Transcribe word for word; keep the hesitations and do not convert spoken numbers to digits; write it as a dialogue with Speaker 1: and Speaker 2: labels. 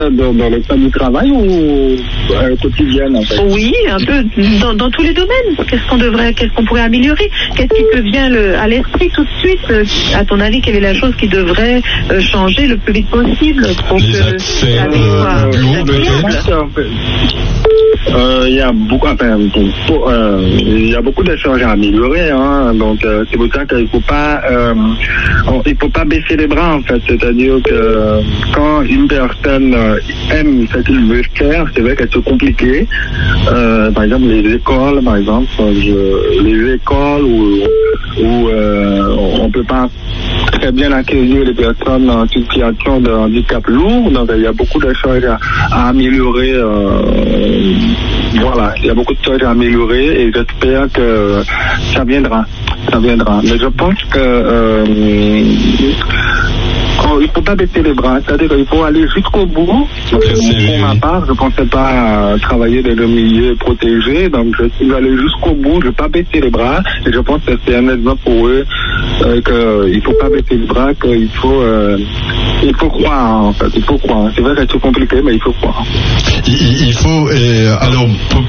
Speaker 1: dans, dans le cadre du travail ou euh, quotidienne en fait?
Speaker 2: Oui, un peu dans, dans tous les domaines. Qu'est-ce qu'on devrait, qu'est-ce qu'on pourrait améliorer? Qu'est-ce qui te vient le, à l'esprit tout de suite? euh, À ton avis, quelle est la chose qui devrait euh, changer le plus vite possible pour
Speaker 3: Les
Speaker 2: que
Speaker 3: accès,
Speaker 2: la vie
Speaker 3: euh,
Speaker 2: soit
Speaker 3: bureau,
Speaker 2: agréable?
Speaker 1: Euh, Il y a beaucoup, enfin, pour, euh, il y a beaucoup de choses à améliorer, hein, donc euh, c'est pour ça qu'il faut pas, euh, on, il faut pas baisser les bras en fait. C'est-à-dire que quand une personne euh, aime ce qu'il veut faire, c'est vrai que c'est compliqué. Euh, par exemple, les écoles, par exemple, je, les écoles où, où euh, on peut pas très bien accueillir les personnes en situation de handicap lourd. Donc il y a beaucoup de choses à, à améliorer. Euh, voilà, il y a beaucoup de choses à améliorer et j'espère que ça viendra. Ça viendra. Mais je pense que euh, oh, il ne faut pas baisser les bras. C'est-à-dire qu'il faut aller jusqu'au bout. Pour ma part, je ne pensais pas travailler dans le milieu protégé. Donc je suis allé jusqu'au bout. Je ne vais pas baisser les bras. Et je pense que c'est un exemple pour eux euh, qu'il ne faut pas baisser les bras, qu'il faut, euh, il faut croire en fait. Il faut croire. C'est vrai que c'est compliqué, mais il faut croire.
Speaker 3: Il, il faut. Euh, alors,